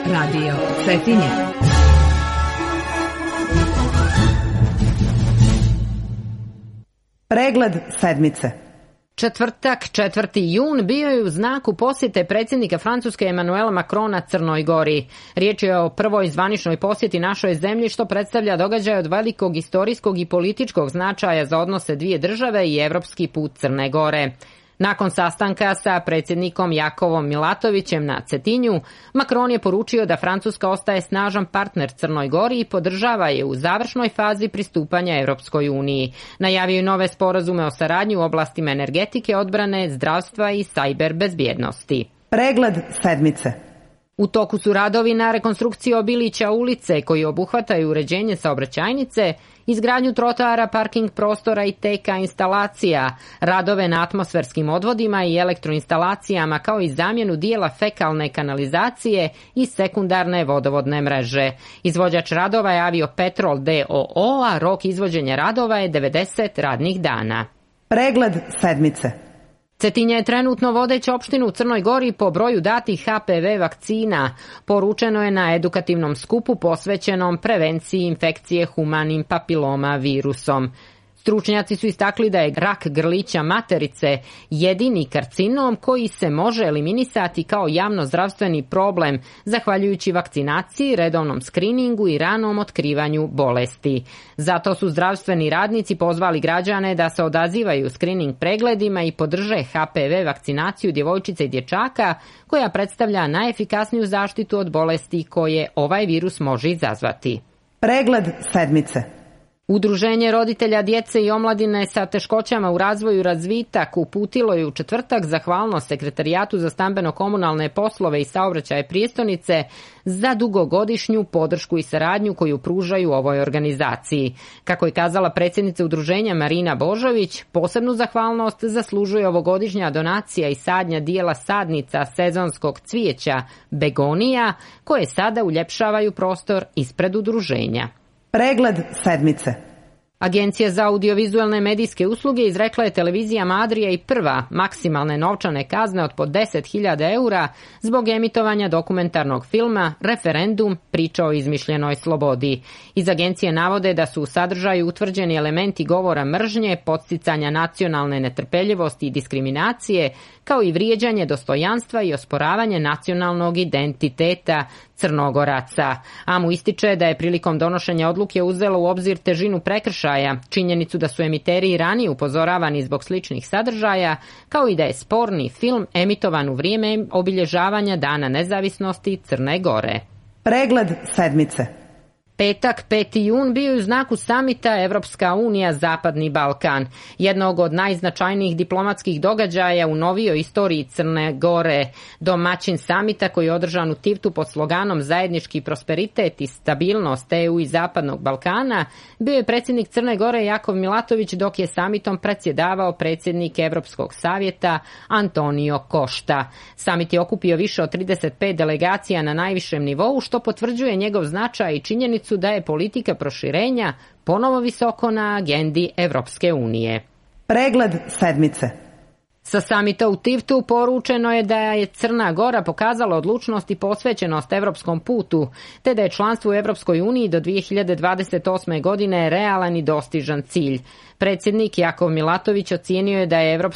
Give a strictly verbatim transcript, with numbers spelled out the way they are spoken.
Radio Cetinje. Pregled sedmice. Četvrtak, četvrti jun, bio je u znaku posjete predsjednika Francuske Emmanuela Macrona Crnoj Gori. Riječ je o prvoj zvaničnoj posjeti našoj zemlji, što predstavlja događaj od velikog istorijskog i političkog značaja za odnose dvije države i evropski put Crne Gore. Nakon sastanka sa predsjednikom Jakovom Milatovićem na Cetinju, Macron je poručio da Francuska ostaje snažan partner Crnoj Gori i podržava je u završnoj fazi pristupanja Europskoj uniji. Najavio je nove sporazume o saradnji u oblastima energetike, odbrane, zdravstva i sajber bezbjednosti. Pregled sedmice. U toku su radovi na rekonstrukciji obilića ulice koji obuhvataju uređenje saobraćajnice, izgradnju trotoara, parking prostora i T K instalacija, radove na atmosferskim odvodima i elektroinstalacijama, kao i zamjenu dijela fekalne kanalizacije i sekundarne vodovodne mreže. Izvođač radova je Aviopetrol d o o, a rok izvođenja radova je devedeset radnih dana. Pregled sedmice. Cetinje je trenutno vodeća opština u Crnoj Gori po broju datih H P V vakcina. Poručeno je na edukativnom skupu posvećenom prevenciji infekcije humanim papiloma virusom. Stručnjaci su istakli da je rak grlića materice jedini karcinom koji se može eliminisati kao javnozdravstveni problem zahvaljujući vakcinaciji, redovnom skriningu i ranom otkrivanju bolesti. Zato su zdravstveni radnici pozvali građane da se odazivaju skrining pregledima i podrže H P V vakcinaciju djevojčica i dječaka, koja predstavlja najefikasniju zaštitu od bolesti koje ovaj virus može izazvati. Pregled sedmice. Udruženje roditelja djece i omladine sa teškoćama u razvoju i razvitak uputilo je u četvrtak zahvalnost Sekretarijatu za stambeno-komunalne poslove i saobraćaje prijestolnice za dugogodišnju podršku i saradnju koju pružaju ovoj organizaciji. Kako je kazala predsjednica udruženja Marina Božović, posebnu zahvalnost zaslužuje ovogodišnja donacija i sadnja dijela sadnica sezonskog cvijeća begonija, koje sada uljepšavaju prostor ispred udruženja. Pregled sedmice. Agencija za audiovizualne medijske usluge izrekla je televizijama Adria i Prva maksimalne novčane kazne od po deset hiljada eura zbog emitovanja dokumentarnog filma Referendum, priča o izmišljenoj slobodi. Iz agencije navode da su u sadržaju utvrđeni elementi govora mržnje, podsticanja nacionalne netrpeljivosti i diskriminacije, kao i vrijeđanje dostojanstva i osporavanje nacionalnog identiteta Crnogoraca. Amu ističe da je prilikom donošenja odluke uzelo u obzir težinu prekršaja, činjenicu da su emiteri i ranije upozoravani zbog sličnih sadržaja, kao i da je sporni film emitovan u vrijeme obilježavanja Dana nezavisnosti Crne Gore. Pregled sedmice. Petak, peti jun, bio je u znaku samita Evropska unija Zapadni Balkan, jednog od najznačajnijih diplomatskih događaja u novijoj istoriji Crne Gore. Domaćin samita, koji je održan u Tivtu pod sloganom Zajednički prosperitet i stabilnost E U i Zapadnog Balkana, bio je predsjednik Crne Gore Jakov Milatović, dok je samitom predsjedavao predsjednik Evropskog savjeta Antonio Košta. Samit je okupio više od trideset pet delegacija na najvišem nivou, što potvrđuje njegov značaj i činjenicu da je politika proširenja ponovo visoko na agendi Evropske unije. Pregled sedmice. Sa samita u Tivtu poručeno je da je Crna Gora pokazala odlučnost i posvećenost evropskom putu, te da je članstvo u Evropskoj uniji do dvije hiljade dvadeset osme godine realan i dostižan cilj. Predsjednik Jakov Milatović ocijenio je da je Evropska